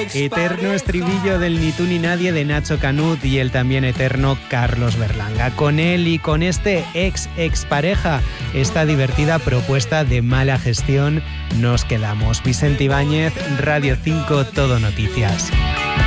Eterno estribillo del Ni tú ni nadie de Nacho Canut y el también eterno Carlos Berlanga. Con él y con este expareja, esta divertida propuesta de Mala Gestión, nos quedamos. Vicente Ibáñez, Radio 5, Todo Noticias.